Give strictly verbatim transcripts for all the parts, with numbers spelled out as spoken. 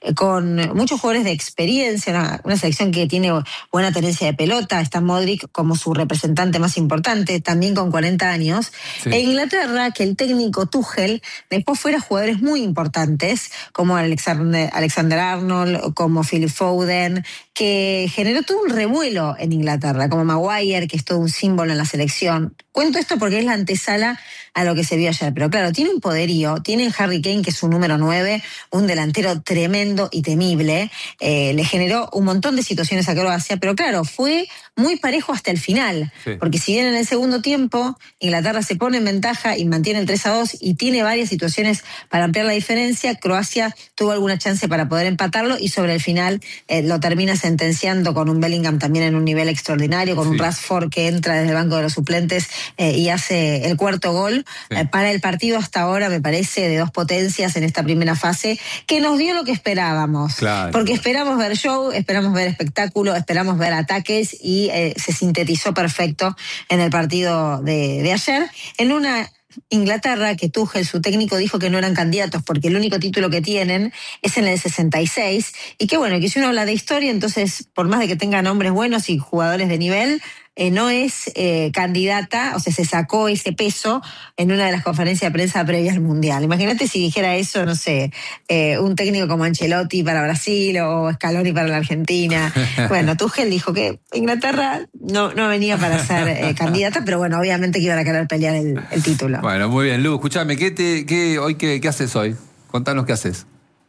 con muchos jugadores de experiencia, una, una selección que tiene buena tenencia de pelota, está Modric como su representante más importante, también con cuarenta años. Sí. E Inglaterra, que el técnico Tuchel dejó fuera jugadores muy importantes, como Alexander, Alexander Arnold, como Phil Foden, que generó todo un revuelo en Inglaterra, como Maguire, que es todo un símbolo en la selección. Cuento esto porque es la antesala a lo que se vio ayer, pero claro, tiene un poderío, tiene Harry Kane, que es su número nueve, un delantero tremendo y temible, eh, le generó un montón de situaciones a Croacia, pero claro, fue muy parejo hasta el final, sí. Porque si bien en el segundo tiempo Inglaterra se pone en ventaja y mantiene el tres a dos y tiene varias situaciones para ampliar la diferencia, Croacia tuvo alguna chance para poder empatarlo y sobre el final eh, lo termina sentenciando con un Bellingham también en un nivel extraordinario, con sí. un Rashford que entra desde el banco de los suplentes eh, y hace el cuarto gol. Sí. Eh, para el partido hasta ahora me parece de dos potencias en esta primera fase, que nos dio lo que esperábamos. Claro. Porque esperamos ver show, esperamos ver espectáculo, esperamos ver ataques y eh, se sintetizó perfecto en el partido de, de ayer. En una Inglaterra, que Tuchel, su técnico, dijo que no eran candidatos porque el único título que tienen es en el sesenta y seis, y que bueno, que si uno habla de historia, entonces por más de que tenga nombres buenos y jugadores de nivel, eh, no es eh, candidata, o sea, se sacó ese peso en una de las conferencias de prensa previas al Mundial. Imagínate si dijera eso, no sé, eh, un técnico como Ancelotti para Brasil o Scaloni para la Argentina. Bueno, Tuchel dijo que Inglaterra no, no venía para ser eh, candidata, pero bueno, obviamente que iban a querer pelear el, el título. Bueno, muy bien, Lu, escúchame, ¿qué, te, qué, hoy, qué, ¿qué haces hoy? Contanos qué haces.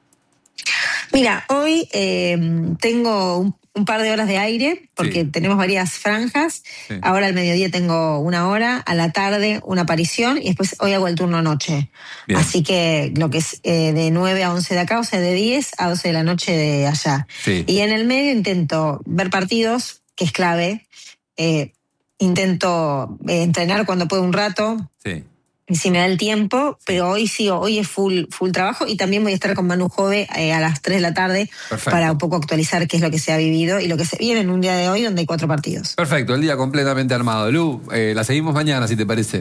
Mira, hoy eh, tengo un, un par de horas de aire, porque sí. tenemos varias franjas. Sí. Ahora al mediodía tengo una hora, a la tarde una aparición, y después hoy hago el turno noche. Bien. Así que lo que es eh, de nueve a once de acá, o sea, de diez a doce de la noche de allá. Sí. Y en el medio intento ver partidos, que es clave. Eh, intento eh, entrenar cuando puedo un rato. Sí. Y si me da el tiempo, pero hoy sí, hoy es full, full trabajo, y también voy a estar con Manu Jove eh, a las tres de la tarde. Perfecto. Para un poco actualizar qué es lo que se ha vivido y lo que se viene en un día de hoy donde hay cuatro partidos. Perfecto, el día completamente armado. Lu, eh, la seguimos mañana, si te parece.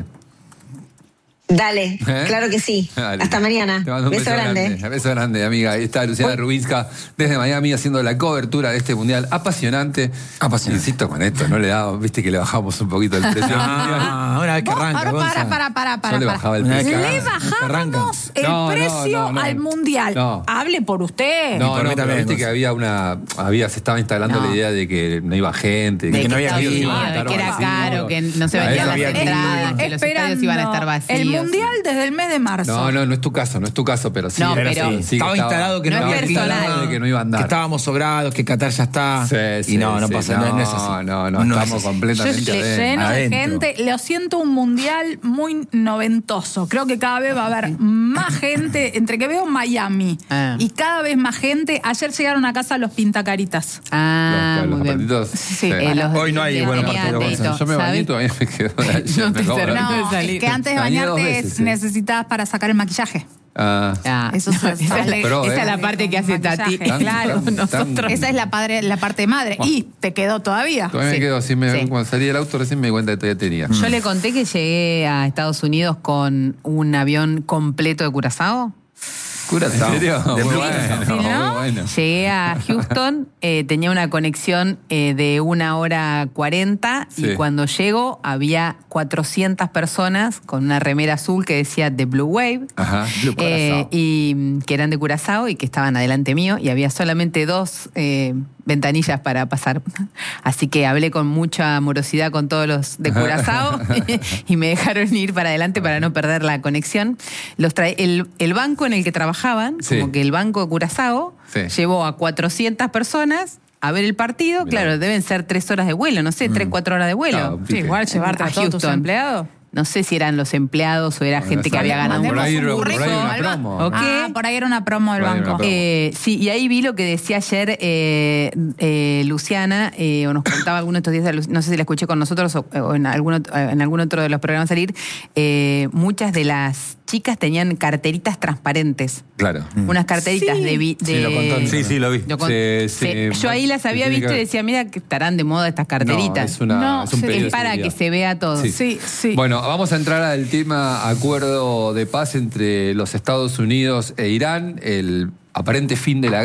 Dale, ¿Eh? Claro que sí. Dale. Hasta mañana. Te mando un beso, beso grande. grande. Beso grande, amiga. Ahí está Luciana Uy. Rubinska desde Miami haciendo la cobertura de este mundial apasionante. Apasionante. Insisto con esto, no le damos, viste que le bajamos un poquito el precio. Ah, una vez que arranca. Ahora, para, para, para, para. Yo le bajaba el precio. Le bajábamos el no, precio no, no, no. al mundial. No. Hable por usted. No, no, pero viste que había una, había, se estaba instalando no. la idea de que no iba gente, de, de que, que no había gente, de que era caro, que no se vendían las entradas, que los estadios iban a estar vacíos. Mundial desde el mes de marzo. No, no, no es tu caso, no es tu caso, pero sí. No, pero pero sí, sí, estaba que instalado que no, no había personal. que no iba a andar. Que estábamos sobrados, que Qatar ya está. Sí, sí, y no, no sí, pasa nada. No, no es así. no, no, no estamos completamente Yo, lleno adentro. de gente. Lo siento, un mundial muy noventoso. Creo que cada vez va a haber más gente, entre que veo Miami ah. y cada vez más gente. Ayer llegaron a casa los pintacaritas. Ah, los, muy los bien. Sí, eh, los, hoy no hay buenos partidos. Yo me bañé y todavía me quedo. No, me no, no es que antes de bañarte veces, sí. necesitas para sacar el maquillaje. Ah, ah, eso no, es, esa, es la, esa es la parte que hace Tati. Tan, claro, tan, nosotros. Tan, esa es la, padre, la parte de madre. Bueno, y te quedó todavía. Todavía sí. me quedó. Así me, sí. Cuando salí del auto recién me di cuenta que todavía tenía. Yo mm. le conté que llegué a Estados Unidos con un avión completo de Curazao. Curazao. ¿En serio? De muy sí, bueno, sí, ¿no? muy bueno. Llegué a Houston, eh, tenía una conexión eh, de una hora cuarenta sí. y cuando llego había cuatrocientas personas con una remera azul que decía The Blue Wave. Ajá, Blue eh, y que eran de Curazao y que estaban adelante mío y había solamente dos eh, ventanillas para pasar. Así que hablé con mucha amorosidad con todos los de Curazao y me dejaron ir para adelante para no perder la conexión. Los trae, el, el banco en el que trabajaban, sí. como que el banco de Curazao, sí. llevó a cuatrocientas personas a ver el partido. Mirá. Claro, deben ser tres horas de vuelo, no sé, mm. tres, cuatro horas de vuelo. Claro, sí, igual llevarte a, a todos tus empleados. No sé si eran los empleados o era bueno, gente que había ganado por ahí, un por ahí era una promo. Okay. Ah, por ahí era una promo del banco. Eh, sí, y ahí vi lo que decía ayer eh, eh, Luciana, eh, o nos contaba algunos de estos días, no sé si la escuché con nosotros o, o en, algún otro, en algún otro de los programas salir, eh, muchas de las chicas tenían carteritas transparentes. Claro. Unas carteritas sí. de, de... Sí, lo contó. Sí, sí, lo vi. Lo con, sí, sí. Sí, yo ahí las había visto y decía, mira que estarán de moda estas carteritas. No, es, una, no, es un es para que se vea todo. Sí. sí, sí. Bueno, vamos a entrar al tema acuerdo de paz entre los Estados Unidos e Irán, el aparente fin de la